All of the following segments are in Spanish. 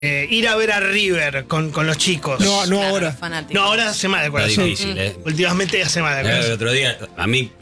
ir a ver a River con los chicos. No Claro, ahora. fanático. No, ahora hace mal de corazón. Está difícil, Últimamente hace mal de El corazón. otro día, a mí,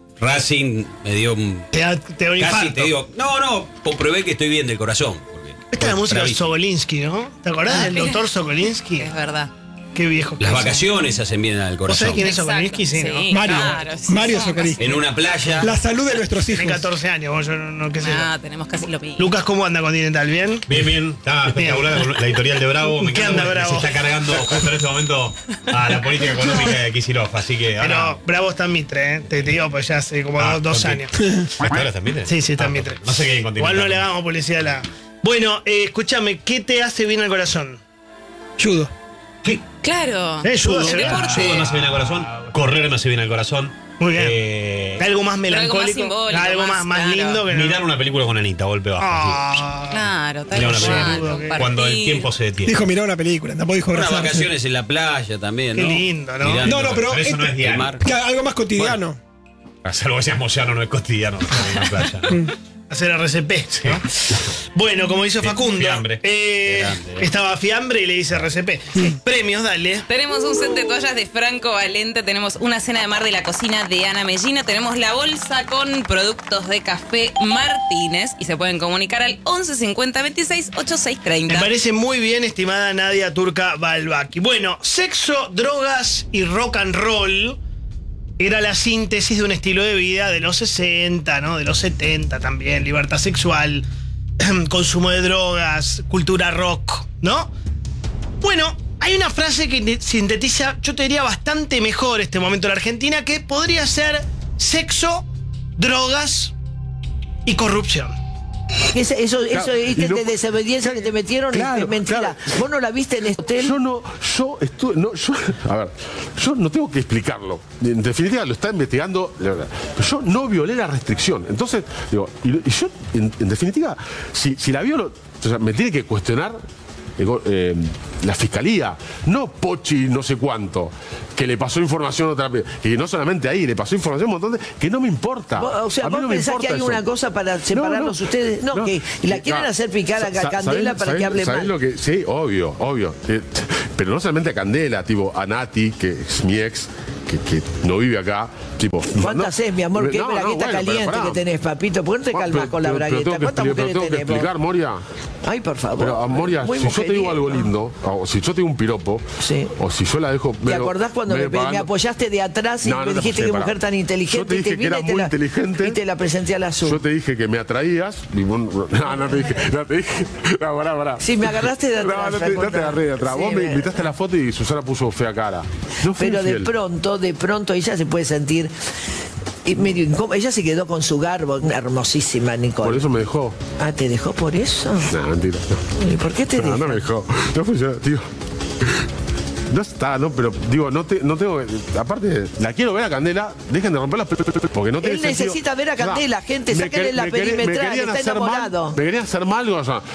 Racing me dio un. Te da un Casi infarto. te digo, no, comprobé que estoy bien del corazón. Porque Esta es la música de bravísimo. Sokolinsky, ¿no? ¿Te acordás del doctor Sokolinsky? Es verdad. Qué viejo. que Las es. vacaciones hacen bien al ¿Vos corazón. sabés quién es Exacto. Sokolinsky? Sí, ¿no? Sí. Mario. Claro, sí, Mario somos Sokolinsky. En una playa. La salud de nuestros hijos. Tiene 14 años, vos, yo no qué sé. Ah, tenemos casi lo mismo. Lucas, ¿cómo anda Continental? ¿Bien? Bien, está espectacular la editorial de Bravo. Me ¿Qué encanta anda porque Bravo? se está cargando justo en este momento a la política económica de Kicillof, así que ahora. Pero Bravo está en Mitre, ¿eh? Te digo, pues ya hace como dos ok. años. ¿Hasta ahora está en Mitre? Sí, está en Ah, Mitre. No sé qué hay en Continental. Igual no le hagamos publicidad a la. Bueno, escúchame, ¿qué te hace bien al corazón? Judo. Sí, Claro. Judo, Un ¿verdad? deporte. judo me hace bien al corazón, correr me hace bien al corazón. Muy bien. Algo más melancólico, simbólico, algo más claro. lindo que no. Mirar una película con Anita, golpe bajo. Ah. Claro, tal Mirá una cual, película. compartir. Cuando el tiempo se detiene. Dijo mirar una película, tampoco dijo Unas abrazarse. vacaciones en la playa también, Qué ¿no? lindo, ¿no? Mirando No, pero eso no es el diario. mar. Claro, algo más cotidiano. Salvo que seas Moyano, no es cotidiano estar en una playa. Hacer RCP. ¿no? Bueno, como hizo Facundo, Fiambre. Grande, estaba Fiambre y le dice RCP. Premios, dale. Tenemos un set de toallas de Franco Valente, tenemos una cena de mar de la cocina de Ana Mellina, tenemos la bolsa con productos de café Martínez y se pueden comunicar al 11 50 26 86 Me 30. parece muy bien, estimada Nadia Turca Balbaki. Bueno, sexo, drogas y rock and roll era la síntesis de un estilo de vida de los 60, ¿no? De los 70 también. Libertad sexual, consumo de drogas, cultura rock, ¿no? Bueno, hay una frase que sintetiza, yo te diría, bastante mejor este momento en la Argentina, que podría ser sexo, drogas y corrupción. Eso Claro, y ¿viste, no- de desobediencia que te metieron Claro, es mentira. claro. ¿Vos no la viste en este hotel? A ver, yo no tengo que explicarlo. En definitiva, lo está investigando. Pero yo no violé la restricción. Entonces, digo, y yo, en definitiva, si la violo, o sea, me tiene que cuestionar la fiscalía, no Pochi no sé cuánto, que le pasó información otra vez, y no solamente ahí, le pasó información un montón de, que no me importa. O sea, A mí vos no me pensás que importa hay eso. una cosa para separarlos ustedes. No, que la quieren hacer picar a Candela para que hable ¿sabés mal. lo que? Sí, obvio. Pero no solamente a Candela, tipo a Nati, que es mi ex, que no vive acá. Tipo, ¿Cuántas es, mi amor? ¿Qué bragueta bueno, caliente pero pará. que tenés, papito? ¿Por qué no te calmas con la bragueta? ¿Cuántas mujeres tengo que tenemos? explicar, Moria. Ay, por favor. Pero, Moria, Muy si yo te digo mujeriego. algo lindo, o si yo te digo un piropo, Sí. o si yo la dejo. ¿Te acordás cuando me apoyaste de atrás y No, me no te dijiste apoyé, que pará. mujer tan inteligente? Yo te y dije que vine eras y te muy la- inteligente. Y te la presenté al azul. Yo te dije que me atraías. No te dije. No, pará. Sí, me agarraste de atrás. No, no te recordá. agarré de atrás. Sí, Vos me invitaste a la foto y Susana puso fea cara. No fui Pero de infiel. pronto ella se puede sentir medio incómoda. Ella se quedó con su garbo, hermosísima, Nicole. Por eso me dejó. Ah, ¿te dejó por eso? No, mentira. ¿Y por qué te No, dejó? no me dejó. No funciona, tío. No está, no, pero digo, no tengo. Aparte, la quiero ver a Candela, dejen de romper las porque no tiene Él sentido. necesita ver a Candela, gente, me sáquenle quer- la me querían- me perimetral, querían está hacer mal, enamorado. me querían hacer mal, o sea,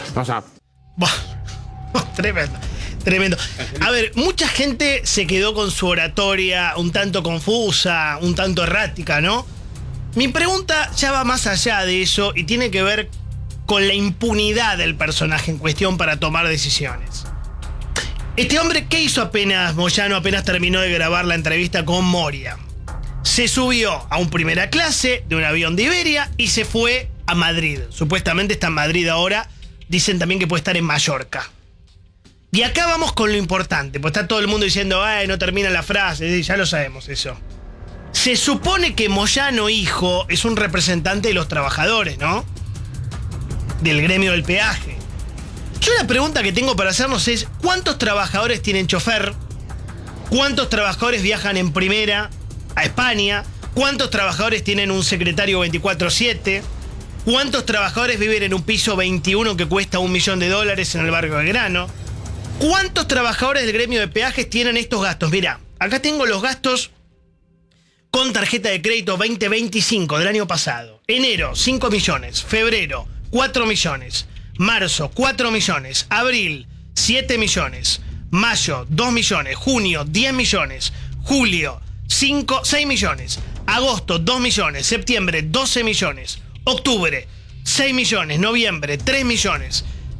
Tremendo. Tremendo. A ver, mucha gente se quedó con su oratoria un tanto confusa, un tanto errática, ¿no? Mi pregunta ya va más allá de eso y tiene que ver con la impunidad del personaje en cuestión para tomar decisiones. Este hombre, ¿qué hizo Moyano apenas terminó de grabar la entrevista con Moria? Se subió a un primera clase de un avión de Iberia y se fue a Madrid. Supuestamente está en Madrid ahora. Dicen también que puede estar en Mallorca. Y acá vamos con lo importante, pues está todo el mundo diciendo, ay, no termina la frase, ya lo sabemos eso. Se supone que Moyano, hijo, es un representante de los trabajadores, ¿no? Del gremio del peaje. Yo la pregunta que tengo para hacernos es, ¿cuántos trabajadores tienen chofer? ¿Cuántos trabajadores viajan en primera a España? ¿Cuántos trabajadores tienen un secretario 24/7? ¿Cuántos trabajadores viven en un piso 21 que cuesta $1 millón en el barrio Belgrano? ¿Cuántos trabajadores del gremio de peajes tienen estos gastos? Mirá, acá tengo los gastos con tarjeta de crédito 2025 del año pasado. Enero, 5 millones. Febrero, 4 millones. Marzo, 4 millones. Abril, 7 millones. Mayo, 2 millones. Junio, 10 millones. Julio, 6 millones. Agosto, 2 millones. Septiembre, 12 millones. Octubre, 6 millones. Noviembre, 3 millones.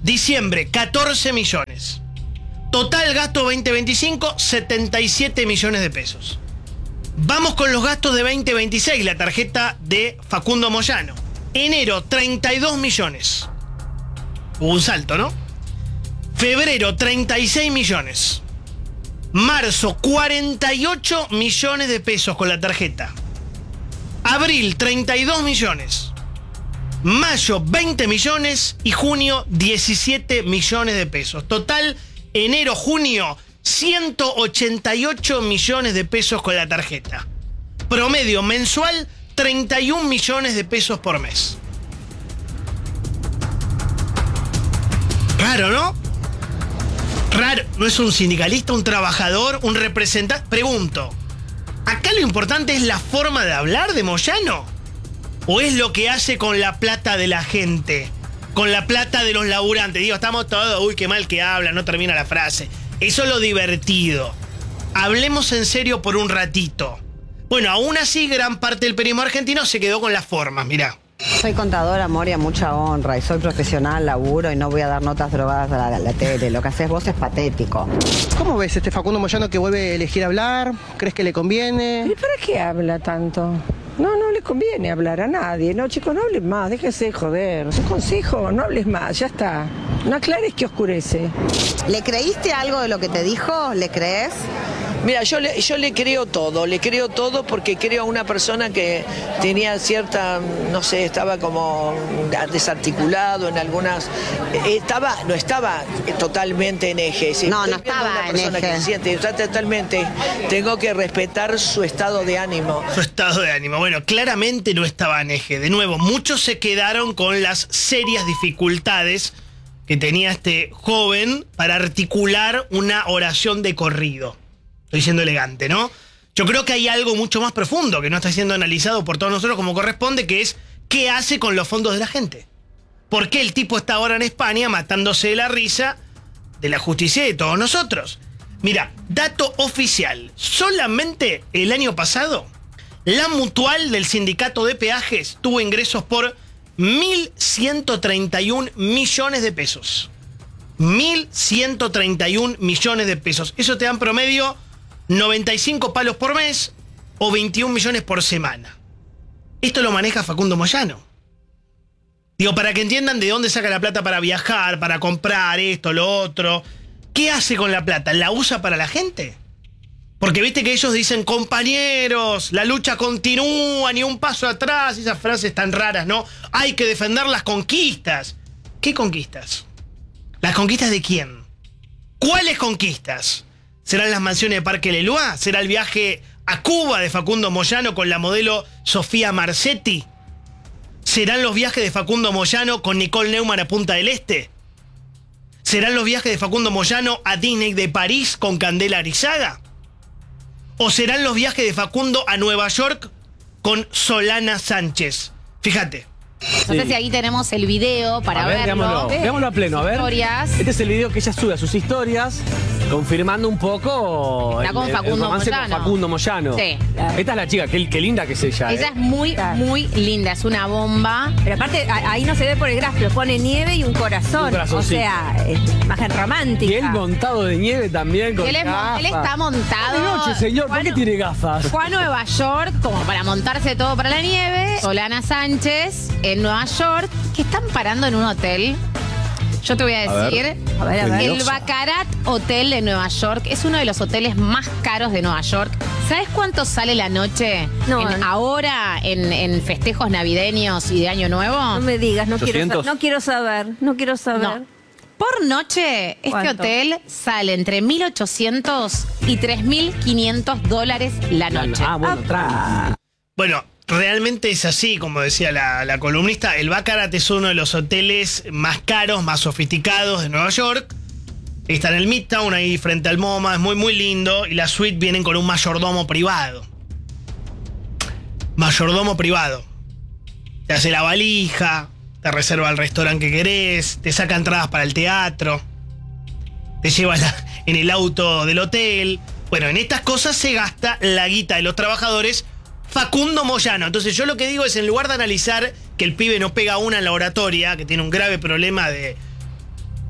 Diciembre, 14 millones. Total gasto 2025, 77 millones de pesos. Vamos con los gastos de 2026, la tarjeta de Facundo Moyano. Enero, 32 millones. Hubo un salto, ¿no? Febrero, 36 millones. Marzo, 48 millones de pesos con la tarjeta. Abril, 32 millones. Mayo, 20 millones. Y junio, 17 millones de pesos. Total, enero, junio, 188 millones de pesos con la tarjeta. Promedio mensual, 31 millones de pesos por mes. Raro, ¿no? Raro. ¿No es un sindicalista, un trabajador, un representante? Pregunto, ¿acá lo importante es la forma de hablar de Moyano? ¿O es lo que hace con la plata de la gente? Con la plata de los laburantes. Digo, estamos todos, uy, qué mal que habla, no termina la frase. Eso es lo divertido. Hablemos en serio por un ratito. Bueno, aún así, gran parte del periodismo argentino se quedó con las formas, mirá. Soy contadora, amor, y a mucha honra, y soy profesional, laburo, y no voy a dar notas drogadas a la tele. Lo que haces vos es patético. ¿Cómo ves este Facundo Moyano que vuelve a elegir hablar? ¿Crees que le conviene? ¿Y para qué habla tanto? No le conviene hablar a nadie. No, chicos, no hables más, déjese de joder. Un consejo, no hables más, ya está. No aclares que oscurece. ¿Le creíste algo de lo que te dijo? ¿Le crees? Mira, yo le creo todo porque creo a una persona que tenía cierta, no sé, estaba como desarticulado en algunas, no estaba totalmente en eje. Si no estaba estaba en eje. Que siente, está totalmente, tengo que respetar su estado de ánimo. Su estado de ánimo, bueno, claramente no estaba en eje. De nuevo, muchos se quedaron con las serias dificultades que tenía este joven para articular una oración de corrido. Estoy siendo elegante, ¿no? Yo creo que hay algo mucho más profundo que no está siendo analizado por todos nosotros como corresponde, que es ¿qué hace con los fondos de la gente? ¿Por qué el tipo está ahora en España matándose de la risa de la justicia y de todos nosotros? Mira, dato oficial. Solamente el año pasado, la Mutual del Sindicato de Peajes tuvo ingresos por 1.131 millones de pesos. 1.131 millones de pesos. Eso te dan promedio 95 palos por mes o 21 millones por semana. Esto lo maneja Facundo Moyano. Digo, para que entiendan de dónde saca la plata para viajar, para comprar esto, lo otro. ¿Qué hace con la plata? ¿La usa para la gente? Porque viste que ellos dicen, compañeros, la lucha continúa, ni un paso atrás. Esas frases tan raras, ¿no? Hay que defender las conquistas. ¿Qué conquistas? ¿Las conquistas de quién? ¿Cuáles conquistas? ¿Serán las mansiones de Parque Leloir? ¿Será el viaje a Cuba de Facundo Moyano con la modelo Sofía Marchetti? ¿Serán los viajes de Facundo Moyano con Nicole Neumann a Punta del Este? ¿Serán los viajes de Facundo Moyano a Disney de París con Candela Arizaga? ¿O serán los viajes de Facundo a Nueva York con Solana Sánchez? Fíjate. No sé si ahí tenemos el video para verlo. Veámoslo a pleno, a ver. Historias. Este es el video que ella sube a sus historias, confirmando un poco Está con Facundo el romance Moyano. con Facundo Moyano. Sí. Esta es la chica, qué linda que es ella. Ella es muy, muy linda, es una bomba. Pero aparte, ahí no se ve por el gráfico, pone nieve y un corazón. O sea, es imagen romántica. Y él montado de nieve también con Él gafas. está montado. De noche, señor, ¿por qué tiene gafas? Fue a Nueva York como para montarse todo para la nieve. Solana Sánchez en Nueva York, que están parando en un hotel. Yo te voy a decir, el Baccarat Hotel de Nueva York es uno de los hoteles más caros de Nueva York. ¿Sabes cuánto sale la noche ahora en festejos navideños y de Año Nuevo? No me digas, no quiero saber. No. Por noche, este hotel sale entre $1.800 y $3.500 la noche. Bueno, realmente es así, como decía la columnista. El Baccarat es uno de los hoteles más caros, más sofisticados de Nueva York. Está en el Midtown, ahí frente al MoMA, es muy, muy lindo. Y las suites vienen con un mayordomo privado. Mayordomo privado. Te hace la valija, te reserva el restaurante que querés, te saca entradas para el teatro, te lleva en el auto del hotel. Bueno, en estas cosas se gasta la guita de los trabajadores Facundo Moyano. Entonces yo lo que digo es, en lugar de analizar que el pibe no pega una en la oratoria, que tiene un grave problema de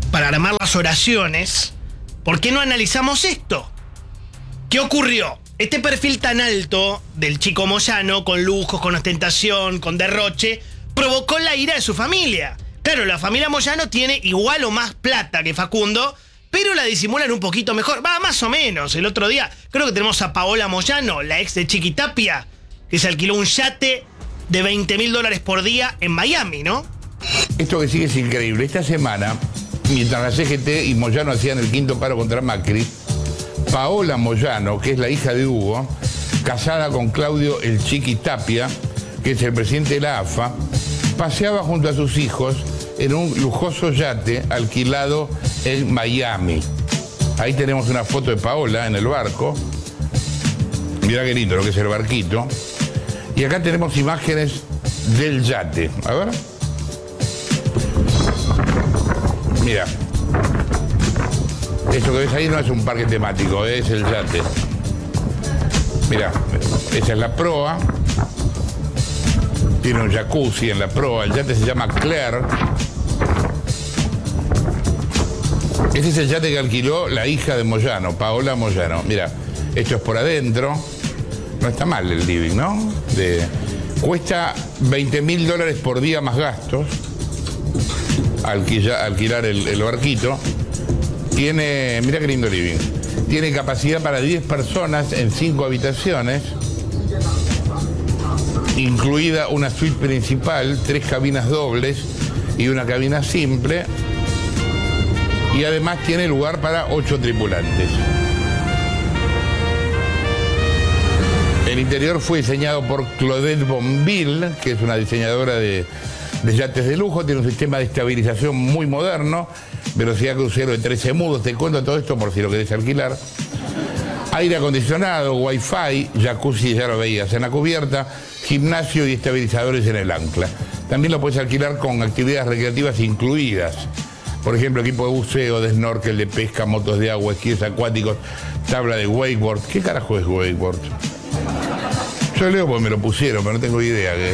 para armar las oraciones, ¿por qué no analizamos esto? ¿Qué ocurrió? Este perfil tan alto del chico Moyano, con lujos, con ostentación, con derroche, provocó la ira de su familia. Claro, la familia Moyano tiene igual o más plata que Facundo, pero la disimulan un poquito mejor. Va, más o menos. El otro día creo que tenemos a Paola Moyano, la ex de Chiquitapia, que se alquiló un yate de $20.000 por día en Miami, ¿no? Esto que sigue es increíble. Esta semana, mientras la CGT y Moyano hacían el quinto paro contra Macri, Paola Moyano, que es la hija de Hugo, casada con Claudio el Chiquitapia, que es el presidente de la AFA, paseaba junto a sus hijos en un lujoso yate alquilado en Miami. Ahí tenemos una foto de Paola en el barco. Mirá qué lindo lo que es el barquito. Y acá tenemos imágenes del yate. A ver. Mira. Esto que ves ahí no es un parque temático, es el yate. Mira, esa es la proa. Tiene un jacuzzi en la proa. El yate se llama Claire. Este es el yate que alquiló la hija de Moyano, Paola Moyano. Mira, esto es por adentro. No está mal el living, ¿no? Cuesta $20.000 por día más gastos. Alquilar el barquito. Tiene, mira qué lindo living. Tiene capacidad para 10 personas en 5 habitaciones. Incluida una suite principal, 3 cabinas dobles y una cabina simple. Y además tiene lugar para 8 tripulantes. El interior fue diseñado por Claudette Bonville, que es una diseñadora de yates de lujo. Tiene un sistema de estabilización muy moderno, velocidad crucero de 13 mudos. Te cuento todo esto por si lo querés alquilar. Aire acondicionado, wifi, jacuzzi, ya lo veías en la cubierta, gimnasio y estabilizadores en el ancla. También lo puedes alquilar con actividades recreativas incluidas. Por ejemplo, equipo de buceo, de snorkel, de pesca, motos de agua, esquíes acuáticos, tabla de wakeboard. ¿Qué carajo es wakeboard? Yo leo porque me lo pusieron, pero no tengo idea qué es.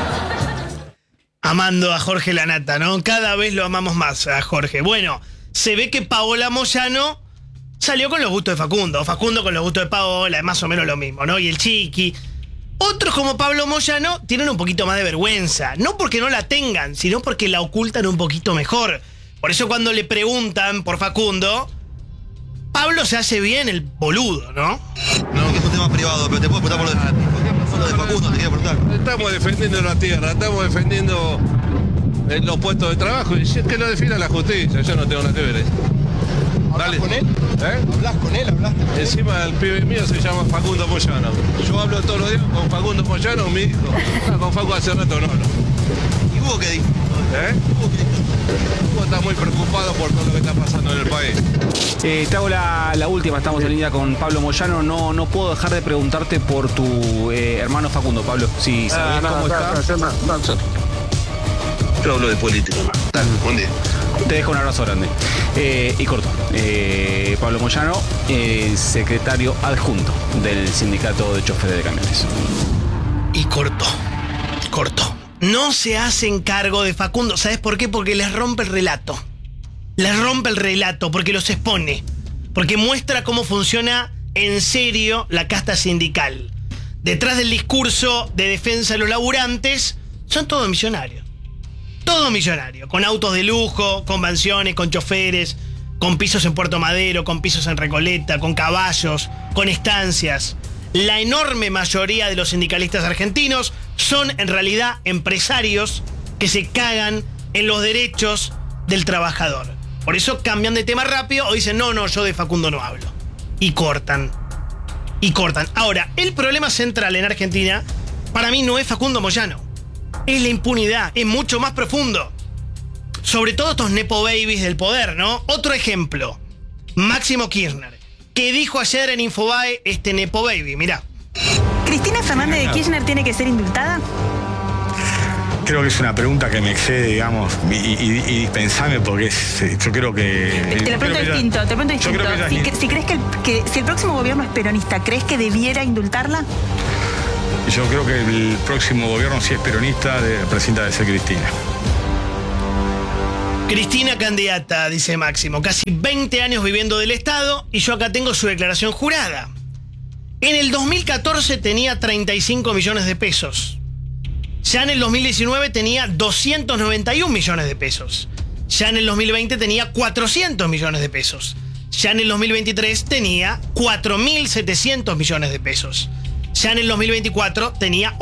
Amando a Jorge Lanata, ¿no? Cada vez lo amamos más a Jorge. Bueno, se ve que Paola Moyano salió con los gustos de Facundo. Facundo con los gustos de Paola, es más o menos lo mismo, ¿no? Y el Chiqui. Otros como Pablo Moyano tienen un poquito más de vergüenza. No porque no la tengan, sino porque la ocultan un poquito mejor. Por eso cuando le preguntan por Facundo, Pablo se hace bien el boludo, ¿no? No, que es un tema privado, pero te puedo preguntar por lo de Facundo, te quiero preguntar. Estamos defendiendo la tierra, estamos defendiendo los puestos de trabajo, y es que lo defina la justicia, yo no tengo nada que ver ahí. ¿Hablas con él? ¿Hablas con él? ¿Hablaste? Encima el pibe mío se llama Facundo Moyano. Yo hablo todos los días con Facundo Moyano, mi hijo. Con Facu hace rato no. ¿Y Hugo qué dijo? Hugo está muy preocupado por todo lo que está pasando en el país. Te hago la última, estamos en línea con Pablo Moyano. No puedo dejar de preguntarte por tu hermano Facundo, Pablo. Si sabés cómo está. Yo hablo de política. Dale, buen día. Te dejo un abrazo grande. Y corto. Pablo Moyano, secretario adjunto del sindicato de choferes de camiones. Y corto. No se hacen cargo de Facundo. ¿Sabes por qué? Porque les rompe el relato. Les rompe el relato porque los expone. Porque muestra cómo funciona en serio la casta sindical. Detrás del discurso de defensa de los laburantes, son todos millonarios. Todo millonario, con autos de lujo, con mansiones, con choferes, con pisos en Puerto Madero, con pisos en Recoleta, con caballos, con estancias. La enorme mayoría de los sindicalistas argentinos son en realidad empresarios que se cagan en los derechos del trabajador. Por eso cambian de tema rápido o dicen, no, yo de Facundo no hablo. Y cortan. Ahora, el problema central en Argentina, para mí no es Facundo Moyano. Es la impunidad, es mucho más profundo. Sobre todo estos nepo babies del poder, ¿no? Otro ejemplo, Máximo Kirchner, que dijo ayer en Infobae este nepo baby, mirá. ¿Cristina Fernández de Kirchner tiene que ser indultada? Creo que es una pregunta que me excede, digamos, y dispensame porque yo creo que... Te lo pregunto distinto. Si crees que si el próximo gobierno es peronista, ¿crees que debiera indultarla? Yo creo que el próximo gobierno, si es peronista, la presidenta debe ser Cristina. Cristina candidata, dice Máximo. Casi 20 años viviendo del Estado y yo acá tengo su declaración jurada. En el 2014 tenía 35 millones de pesos. Ya en el 2019 tenía 291 millones de pesos. Ya en el 2020 tenía 400 millones de pesos. Ya en el 2023 tenía 4.700 millones de pesos. Ya en el 2024 tenía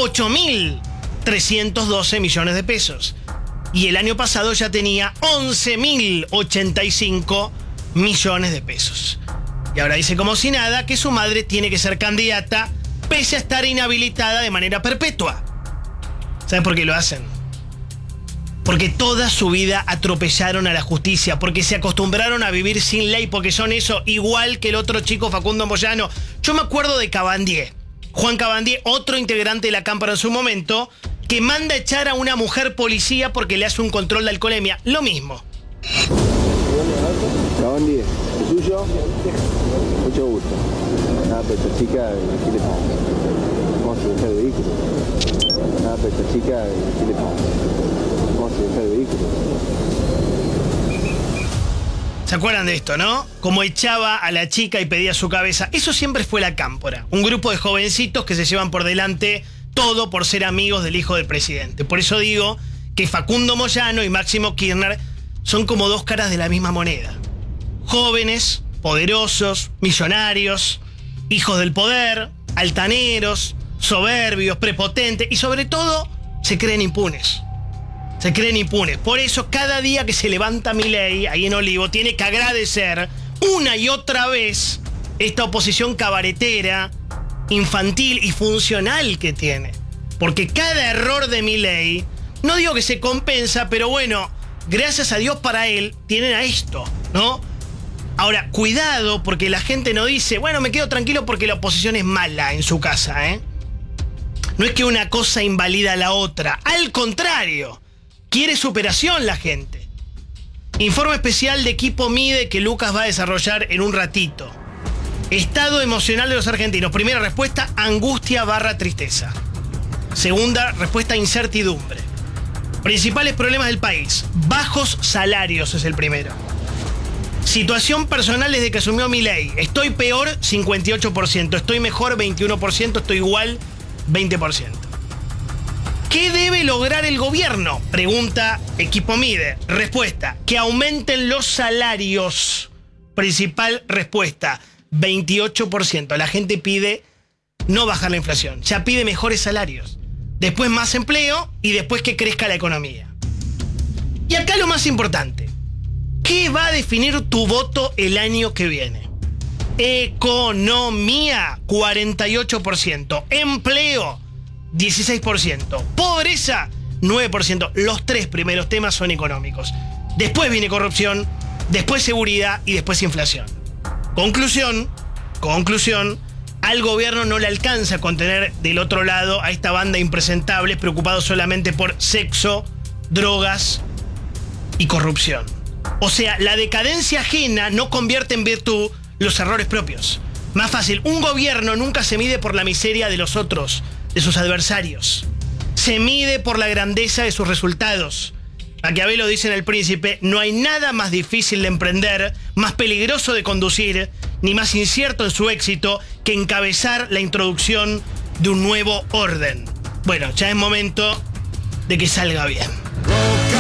8.312 millones de pesos. Y el año pasado ya tenía 11.085 millones de pesos. Y ahora dice como si nada que su madre tiene que ser candidata pese a estar inhabilitada de manera perpetua. ¿Saben por qué lo hacen? Porque toda su vida atropellaron a la justicia, porque se acostumbraron a vivir sin ley, porque son eso, igual que el otro chico Facundo Moyano. Yo me acuerdo de Cabandier, Juan Cabandier, otro integrante de la Cámpora en su momento, que manda a echar a una mujer policía porque le hace un control de alcoholemia. Lo mismo. Cabandier, ¿es suyo? Mucho gusto. Nada, pero esta chica, ¿qué le pasa? ¿Cómo se deja el vehículo? Nada, pero esta chica, ¿qué le pasa? ¿Cómo se deja el vehículo? ¿Se acuerdan de esto, no? Como echaba a la chica y pedía su cabeza. Eso siempre fue la Cámpora. Un grupo de jovencitos que se llevan por delante todo por ser amigos del hijo del presidente. Por eso digo que Facundo Moyano y Máximo Kirchner son como dos caras de la misma moneda. Jóvenes, poderosos, millonarios, hijos del poder, altaneros, soberbios, prepotentes y sobre todo se creen impunes. Se creen impunes. Por eso cada día que se levanta Milei ahí en Olivo tiene que agradecer una y otra vez esta oposición cabaretera, infantil y funcional que tiene. Porque cada error de Milei, no digo que se compensa, pero bueno, gracias a Dios para él, tienen a esto, ¿no? Ahora, cuidado, porque la gente no dice, bueno, me quedo tranquilo porque la oposición es mala en su casa, ¿eh? No es que una cosa invalida a la otra. Al contrario, quiere superación la gente. Informe especial de Equipo Mide que Lucas va a desarrollar en un ratito. Estado emocional de los argentinos. Primera respuesta, angustia / tristeza. Segunda respuesta, incertidumbre. Principales problemas del país. Bajos salarios es el primero. Situación personal desde que asumió Milei. Estoy peor, 58%. Estoy mejor, 21%. Estoy igual, 20%. ¿Qué debe lograr el gobierno? Pregunta Equipo Mide. Respuesta, que aumenten los salarios. Principal respuesta, 28%. La gente pide no bajar la inflación, ya pide mejores salarios. Después más empleo y después que crezca la economía. Y acá lo más importante. ¿Qué va a definir tu voto el año que viene? Economía, 48%. Empleo, 16%. Pobreza, 9%. Los tres primeros temas son económicos. Después viene corrupción, después seguridad y después inflación. Conclusión, al gobierno no le alcanza a contener del otro lado a esta banda de impresentables preocupados solamente por sexo, drogas y corrupción. O sea, la decadencia ajena no convierte en virtud los errores propios. Más fácil, un gobierno nunca se mide por la miseria de los otros, de sus adversarios. Se mide por la grandeza de sus resultados. Maquiavelo dice en El Príncipe, no hay nada más difícil de emprender, más peligroso de conducir, ni más incierto en su éxito que encabezar la introducción de un nuevo orden. Bueno, ya es momento de que salga bien.